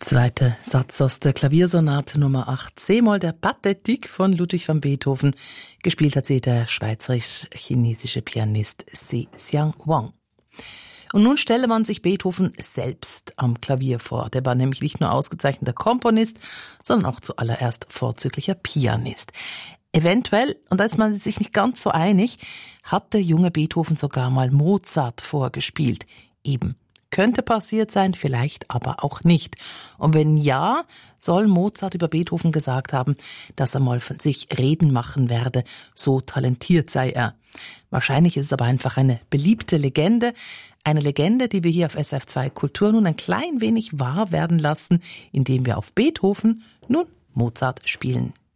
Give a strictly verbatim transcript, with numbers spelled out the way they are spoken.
Zweiter Satz aus der Klaviersonate Nummer acht, C-Moll der Pathétique von Ludwig van Beethoven. Gespielt hat sie der schweizerisch-chinesische Pianist Zhe-Xiang Wang. Und nun stelle man sich Beethoven selbst am Klavier vor. Der war nämlich nicht nur ausgezeichneter Komponist, sondern auch zuallererst vorzüglicher Pianist. Eventuell, und da ist man sich nicht ganz so einig, hat der junge Beethoven sogar mal Mozart vorgespielt. Eben. Könnte passiert sein, vielleicht aber auch nicht. Und wenn ja, soll Mozart über Beethoven gesagt haben, dass er mal von sich reden machen werde, so talentiert sei er. Wahrscheinlich ist es aber einfach eine beliebte Legende, eine Legende, die wir hier auf S R F zwei Kultur nun ein klein wenig wahr werden lassen, indem wir auf Beethoven nun Mozart spielen.